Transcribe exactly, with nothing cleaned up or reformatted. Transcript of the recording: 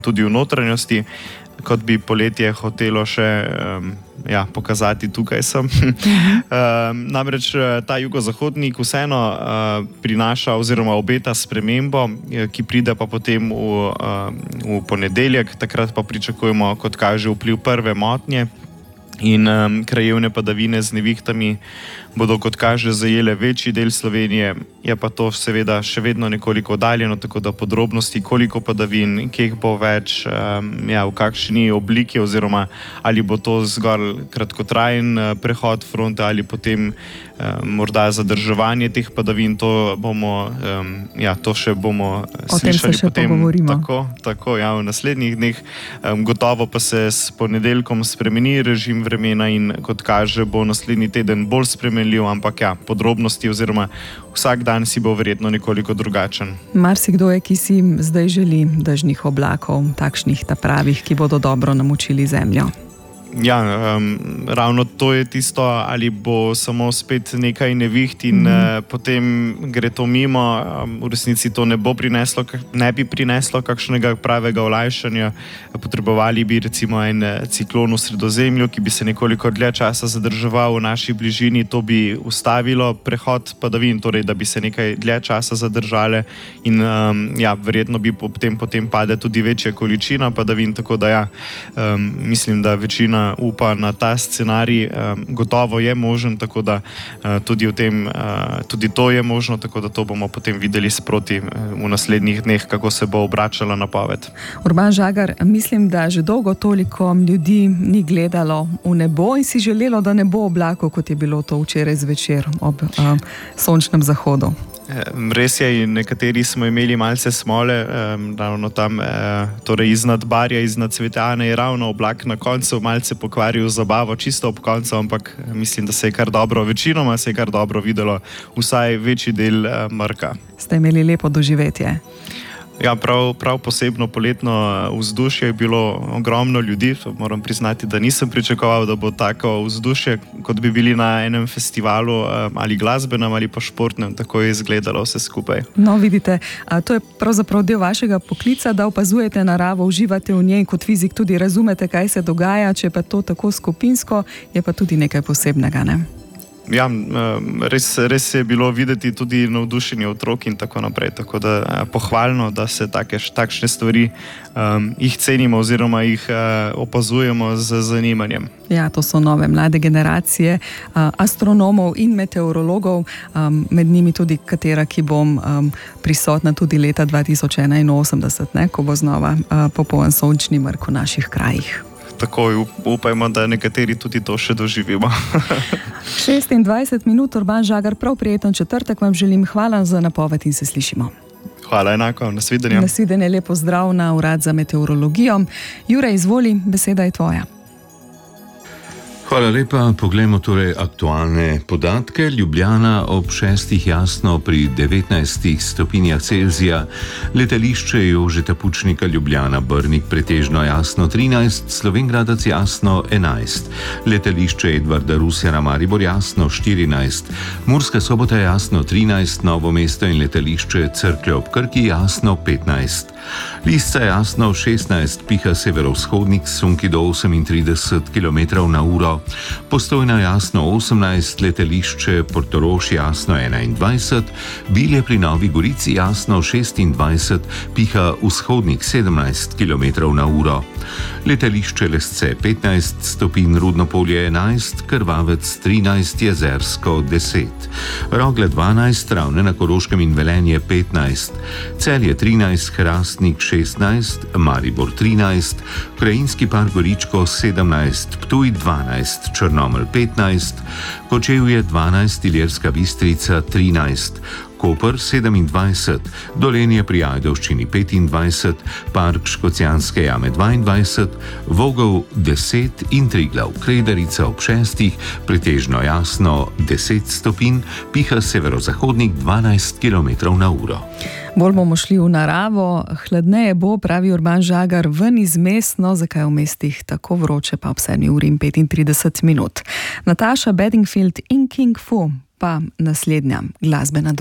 tudi v notranjosti, kot bi poletje hotelo še um, ja, pokazati, tukaj sem. um, namreč ta jugozahodnik vseeno uh, prinaša oziroma obeta spremembo, ki pride pa potem v, uh, v ponedeljek. Takrat pa pričakujemo, kot kaže, vpliv prve motnje in um, krajevne padavine z nevihtami bodo, kot kaže, zajele večji del Slovenije. Je pa to seveda še vedno nekoliko oddaljeno, tako da podrobnosti, koliko padavin, kje jih bo več, um, ja, v kakšni obliki oziroma ali bo to zgolj kratkotrajen uh, prehod fronte ali potem um, morda zadrževanje teh padavin, to bomo, um, ja, to še bomo o slišali še potem. Tako, tako, ja, v naslednjih dneh. Um, gotovo pa se s ponedeljkom spremeni režim vremena in, kot kaže, bo naslednji teden bolj spremenljiv, ampak ja, podrobnosti oziroma vsak dan si bo verjetno nekoliko drugačen. Marsikdo je, ki si zdaj želi dežnih oblakov, takšnih ta pravih, ki bodo dobro namočili zemljo. Ja, um, ravno to je tisto, ali bo samo spet nekaj neviht in mm. uh, potem gre to mimo. Um, v resnici to ne bo prineslo, ne bi prineslo kakšnega pravega olajšanja. Potrebovali bi recimo en ciklon v Sredozemlju, ki bi se nekoliko dlje časa zadrževal v naši bližini. To bi ustavilo prehod padavin, torej da bi se nekaj dlje časa zadržale in um, ja, verjetno bi potem, potem pade tudi večja količina padavin, tako da ja, um, mislim, da večina upa na ta scenarij. Um, gotovo je možen, tako da uh, tudi, v tem, uh, tudi to je možno, tako da to bomo potem videli sproti uh, v naslednjih dneh, kako se bo obračala napoved. Urban Žagar, mislim, da že dolgo toliko ljudi ni gledalo v nebo in si želelo, da ne bo oblakov, kot je bilo to včeraj zvečer ob uh, sončnem zahodu. Res je, nekateri smo imeli malce smole, ravno tam, torej iznad Barja, iznad Cvetane je ravno oblak na koncu malce pokvaril zabavo, čisto ob koncu, ampak mislim, da se je kar dobro, večinoma se je kar dobro videlo, vsaj večji del mrka. Ste imeli lepo doživetje? Ja, prav, prav posebno poletno vzdušje je bilo, ogromno ljudi, moram priznati, da nisem pričakoval, da bo tako vzdušje, kot bi bili na enem festivalu ali glasbenem ali pa športnem, tako je izgledalo vse skupaj. No, vidite, to je pravzaprav del vašega poklica, da opazujete naravo, uživate v njej, kot fizik tudi razumete, kaj se dogaja, če pa to tako skupinsko, je pa tudi nekaj posebnega, ne? Ja, res, res je bilo videti tudi navdušenje otrok in tako naprej, tako da pohvalno, da se take, takšne stvari um, jih cenimo oziroma jih uh, opazujemo z zanimanjem. Ja, to so nove mlade generacije uh, astronomov in meteorologov, um, med njimi tudi katera, ki bom um, prisotna tudi leta dva tisoč enainosemdeset, ne, ko bo znova uh, popoln sončni mrk v naših krajih. Tako upajmo, da nekateri tudi to še doživimo. šestindvajset minut, Urban Žagar, prav prijeten četrtek vam želim. Hvala za napoved in se slišimo. Hvala enako, nasvidenje. Nasvidenje, lep pozdrav na Urad za meteorologijo. Jure, izvoli, beseda je tvoja. Hvala lepa. Poglejmo torej aktualne podatke. Ljubljana ob šestih jasno pri devetnajstih stopinjah Celzija, letališče Jožeta Pučnika Ljubljana Brnik pretežno jasno trinajst, Slovenj Gradec jasno enajst, letališče Edvarda Rusjana Maribor jasno štirinajst, Murska Sobota jasno trinajst, Novo mesto in letališče Cerklje ob Krki jasno petnajst. Lisca jasno šestnajst, piha severovzhodnik sunki do osemintrideset kilometrov na uro. Postojna jasno osemnajst, letališče Portorož jasno enaindvajset, Bilje pri Novi Gorici jasno šestindvajset, piha vzhodnik sedemnajst kilometrov na uro. Letališče Lesce petnajst stopinj, Rudnopolje enajst, Krvavec trinajst, Jezersko deset. Rogle dvanajst, Ravne na Koroškem in Velenje petnajst, Celje trinajst, Hrastnik šestnajst, Maribor trinajst, Krajinski park Goričko sedemnajst, Ptuj dvanajst, Črnomelj petnajst, Kočevje dvanajst, Ilirska Bistrica trinajst, Koper sedemindvajset, Dolenje pri Ajdovščini petindvajset, Park Škocjanske jame dvaindvajset, Vogel deset in Triglav Kredarica ob šestih, pretežno jasno deset stopinj, piha severozahodnik dvanajst kilometrov na uro. Bolj bomo šli v naravo, hladneje bo, pravi Urban Žagar, ven iz mestno, zakaj v mestih tako vroče, pa ob sedmi uri in petintrideset minut. Nataša Bedingfield in King Fu, pa naslednja glasbena družba.